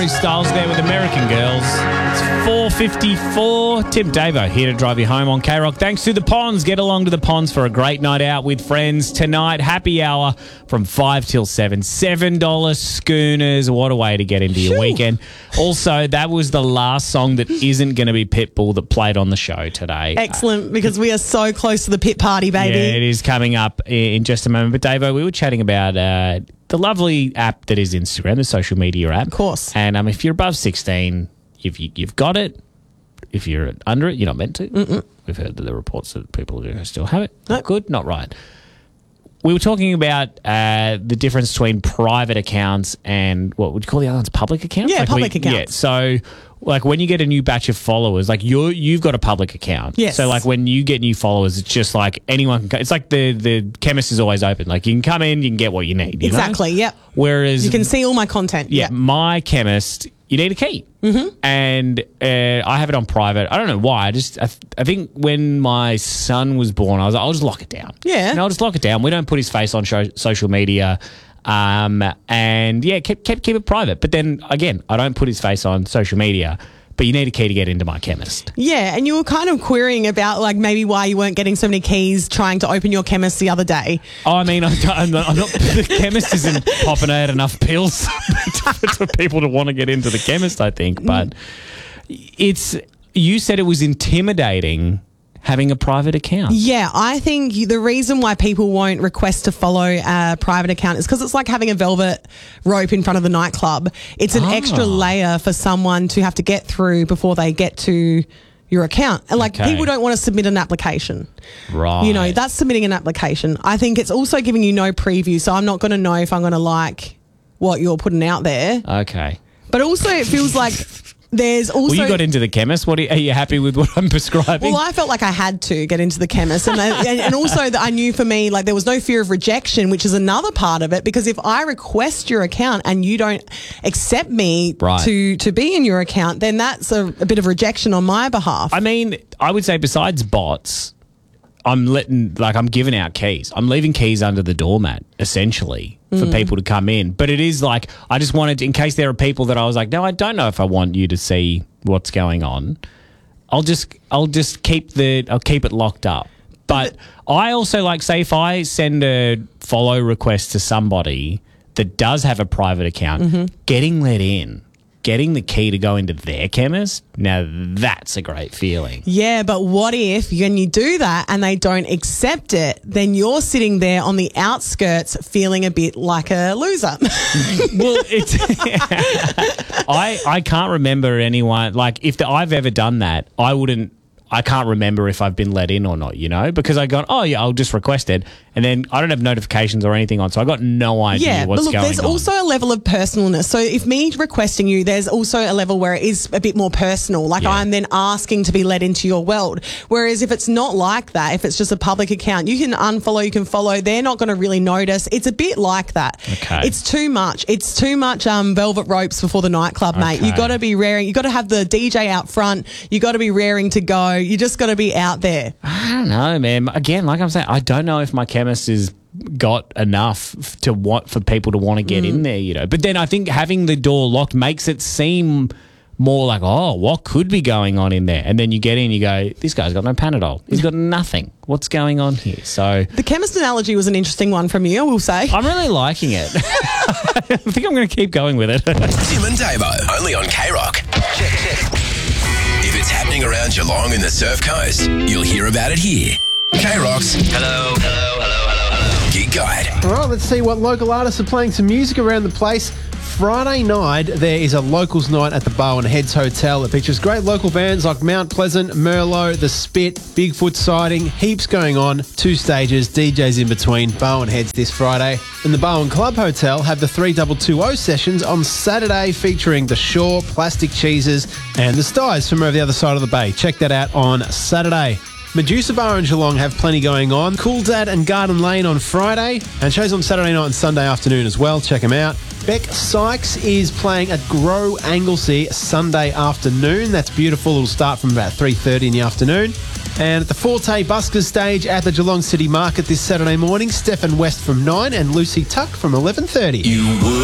Harry Styles there with American Girls. It's 4:54. Tim Davo here to drive you home on K-Rock. Thanks to the Ponds. Get along to the Ponds for a great night out with friends tonight. Happy hour from 5 till 7. $7 schooners. What a way to get into your weekend. Also, that was the last song that isn't going to be Pitbull that played on the show today. Excellent, because we are so close to the pit party, baby. Yeah, it is coming up in just a moment. But Davo, we were chatting about the lovely app that is Instagram, the social media app. Of course. And if you're above 16, you've got it. If you're under it, you're not meant to. Mm-mm. We've heard the reports that people do still have it. Nope. Not good, not right. We were talking about the difference between private accounts and what would you call the other ones? Public accounts? Yeah, public accounts. Yeah, so like when you get a new batch of followers, like you've got a public account. Yes. So like when you get new followers, it's just like anyone can. It's like the chemist is always open. Like you can come in, you can get what you need. You Exactly. know? Yep. Whereas You can see all my content. yeah, Yep. my chemist, you need a key. Mm-hmm. And I have it on private. I don't know why. I think when my son was born, I was like, I'll just lock it down. Yeah. And I'll just lock it down. We don't put his face on social media. And yeah, keep it private. But then again, I don't put his face on social media. But you need a key to get into my chemist. Yeah, and you were kind of querying about like maybe why you weren't getting so many keys trying to open your chemist the other day. Oh, I mean, I'm not the chemist isn't popping out enough pills for people to want to get into the chemist, I think. But you said it was intimidating having a private account. Yeah, I think the reason why people won't request to follow a private account is because it's like having a velvet rope in front of the nightclub. It's an extra layer for someone to have to get through before they get to your account. And like people don't want to submit an application. Right. You know, that's submitting an application. I think it's also giving you no preview, so I'm not going to know if I'm going to like what you're putting out there. Okay. But also it feels like there's also... Well, you got into the chemist. Are you happy with what I'm prescribing? Well, I felt like I had to get into the chemist. And also that I knew for me, like there was no fear of rejection, which is another part of it. Because if I request your account and you don't accept me to be in your account, then that's a bit of rejection on my behalf. I mean, I would say besides bots, I'm giving out keys. I'm leaving keys under the doormat, essentially, for people to come in. But it is like, I just wanted to, in case there are people that I was like, no, I don't know if I want you to see what's going on. I'll just keep it locked up. But I also like, say if I send a follow request to somebody that does have a private account, getting let in, getting the key to go into their chemist, now that's a great feeling. Yeah, but what if when you do that and they don't accept it, then you're sitting there on the outskirts feeling a bit like a loser? Well, I can't remember anyone, like if I've ever done that, I can't remember if I've been let in or not, you know, because I got, oh yeah, I'll just request it. And then I don't have notifications or anything on, so I got no idea what's going on. There's also a level of personalness. So if me requesting you, there's also a level where it is a bit more personal. Like I'm then asking to be let into your world. Whereas if it's not like that, if it's just a public account, you can unfollow, you can follow. They're not going to really notice. It's a bit like that. Okay. It's too much. It's too much velvet ropes before the nightclub, mate. You got to be raring. You got to have the DJ out front. You got to be raring to go. You just got to be out there. I don't know, man. Again, like I'm saying, I don't know if my chemist has got enough for people to want to get in there, you know. But then I think having the door locked makes it seem more like, oh, what could be going on in there? And then you get in, you go, this guy's got no Panadol. He's got nothing. What's going on here? So the chemist analogy was an interesting one from you, I will say. I'm really liking it. I think I'm going to keep going with it. Tim and Davo, only on K-Rock. Check. If it's happening around Geelong and the Surf Coast, you'll hear about it here. K-Rock's Hello. Gig Guide. All right, let's see what local artists are playing some music around the place. Friday night, there is a locals night at the Bowen Heads Hotel. It features great local bands like Mount Pleasant, Merlot, The Spit, Bigfoot Sighting, heaps going on, 2 stages, DJs in between. Bowen Heads this Friday. And the Bowen Club Hotel have the 3220 sessions on Saturday featuring The Shore, Plastic Cheeses and The Styes from over the other side of the bay. Check that out on Saturday. Medusa Bar and Geelong have plenty going on. Cool Dad and Garden Lane on Friday. And shows on Saturday night and Sunday afternoon as well. Check them out. Beck Sykes is playing at Grow Anglesey Sunday afternoon. That's beautiful. It'll start from about 3:30 in the afternoon. And at the Forte Buskers stage at the Geelong City Market this Saturday morning, Stefan West from 9 and Lucy Tuck from 11:30. You would